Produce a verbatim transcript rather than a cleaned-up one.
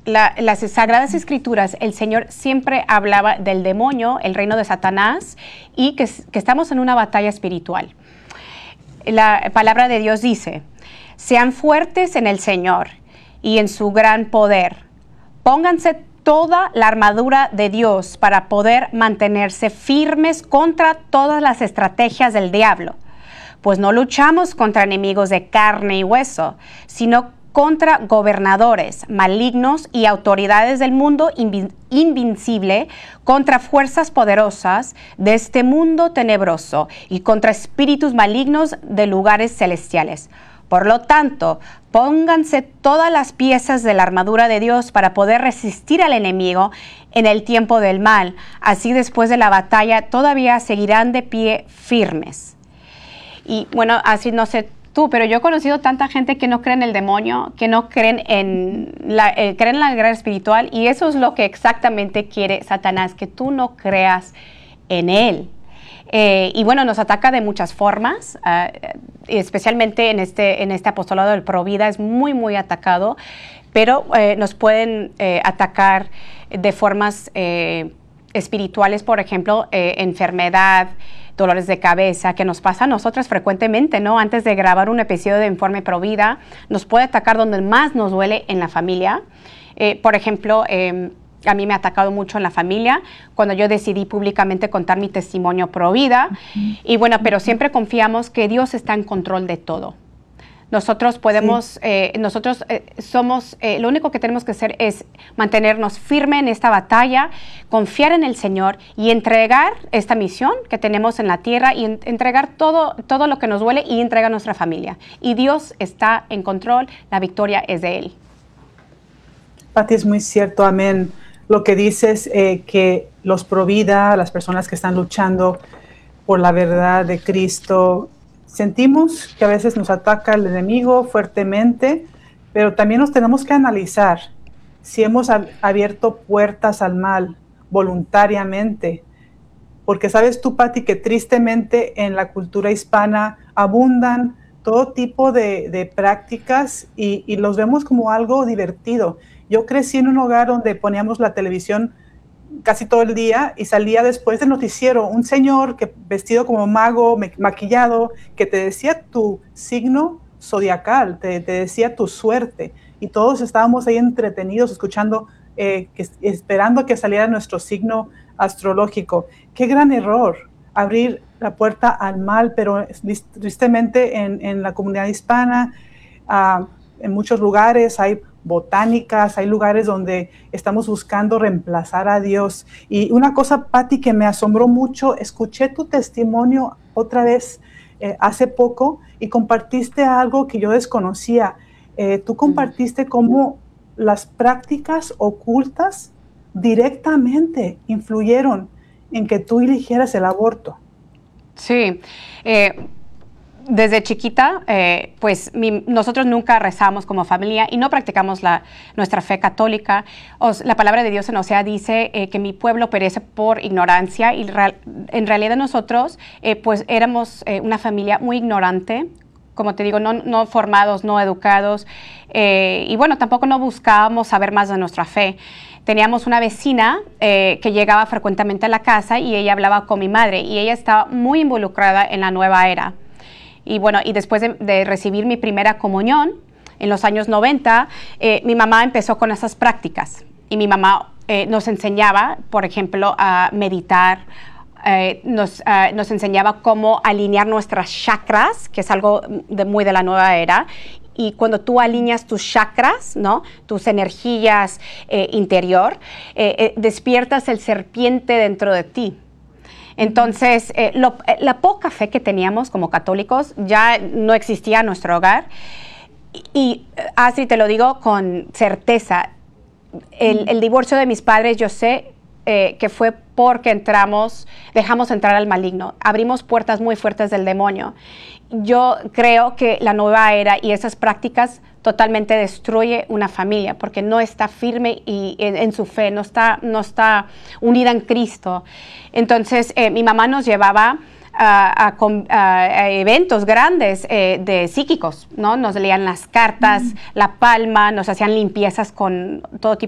la, las Sagradas Escrituras, el Señor siempre hablaba del demonio, el reino de Satanás, y que, que estamos en una batalla espiritual. La palabra de Dios dice, sean fuertes en el Señor y en su gran poder. Pónganse toda la armadura de Dios para poder mantenerse firmes contra todas las estrategias del diablo. Pues no luchamos contra enemigos de carne y hueso, sino contra gobernadores malignos y autoridades del mundo invi- invincible, contra fuerzas poderosas de este mundo tenebroso y contra espíritus malignos de lugares celestiales. Por lo tanto, pónganse todas las piezas de la armadura de Dios para poder resistir al enemigo en el tiempo del mal. Así, después de la batalla, todavía seguirán de pie firmes. Y bueno, así no sé tú, pero yo he conocido tanta gente que no cree en el demonio, que no creen en la, eh, creen en la guerra espiritual, y eso es lo que exactamente quiere Satanás, que tú no creas en él. Eh, y bueno, nos ataca de muchas formas, uh, especialmente en este, en este apostolado del Provida es muy, muy atacado, pero eh, nos pueden eh, atacar de formas eh, espirituales, por ejemplo, eh, enfermedad, dolores de cabeza, que nos pasa a nosotras frecuentemente, ¿no? Antes de grabar un episodio de Informe Provida, nos puede atacar donde más nos duele en la familia. Eh, por ejemplo, eh, a mí me ha atacado mucho en la familia cuando yo decidí públicamente contar mi testimonio Provida. Uh-huh. Y bueno, pero siempre confiamos que Dios está en control de todo. Nosotros podemos, sí. eh, nosotros eh, somos, eh, lo único que tenemos que hacer es mantenernos firmes en esta batalla, confiar en el Señor y entregar esta misión que tenemos en la tierra y en, entregar todo, todo lo que nos duele y entregar a nuestra familia. Y Dios está en control, la victoria es de Él. Pati, es muy cierto, amén. Lo que dices, eh, que los Provida, las personas que están luchando por la verdad de Cristo, sentimos que a veces nos ataca el enemigo fuertemente, pero también nos tenemos que analizar si hemos ab- abierto puertas al mal voluntariamente. Porque sabes tú, Pati, que tristemente en la cultura hispana abundan todo tipo de, de prácticas y, y los vemos como algo divertido. Yo crecí en un hogar donde poníamos la televisión casi todo el día y salía después del noticiero un señor que vestido como mago, maquillado, que te decía tu signo zodiacal, te, te decía tu suerte, y todos estábamos ahí entretenidos escuchando, eh, que, esperando que saliera nuestro signo astrológico. Qué gran error abrir la puerta al mal, pero tristemente en, en la comunidad hispana, uh, en muchos lugares hay botánicas, hay lugares donde estamos buscando reemplazar a Dios. Y una cosa, Pati, que me asombró mucho, escuché tu testimonio otra vez eh, hace poco y compartiste algo que yo desconocía. Eh, tú compartiste cómo las prácticas ocultas directamente influyeron en que tú eligieras el aborto. Sí, eh, desde chiquita, eh, pues mi, nosotros nunca rezamos como familia y no practicamos la, nuestra fe católica. Os, la palabra de Dios en Osea dice eh, que mi pueblo perece por ignorancia, y real, en realidad nosotros eh, pues éramos eh, una familia muy ignorante, como te digo, no, no formados, no educados, eh, y bueno, tampoco no buscábamos saber más de nuestra fe. Teníamos una vecina eh, que llegaba frecuentemente a la casa y ella hablaba con mi madre, y ella estaba muy involucrada en la nueva era. Y bueno, y después de, de recibir mi primera comunión en los años noventa, eh, mi mamá empezó con esas prácticas. Y mi mamá eh, nos enseñaba, por ejemplo, a meditar, eh, nos, uh, nos enseñaba cómo alinear nuestras chakras, que es algo de, muy de la nueva era. Y cuando tú alineas tus chakras, ¿no?, tus energías eh, interior, eh, eh, despiertas el serpiente dentro de ti. Entonces, eh, lo, la poca fe que teníamos como católicos ya no existía en nuestro hogar. Y, y así te lo digo con certeza, el, el divorcio de mis padres, yo sé eh, que fue porque entramos, dejamos entrar al maligno, abrimos puertas muy fuertes del demonio. Yo creo que la nueva era y esas prácticas totalmente destruye una familia porque no está firme y en, en su fe, no está, no está unida en Cristo. Entonces, eh, mi mamá nos llevaba a, a, a, a eventos grandes eh, de psíquicos, ¿no? Nos leían las cartas, mm. la palma, nos hacían limpiezas con todo tipo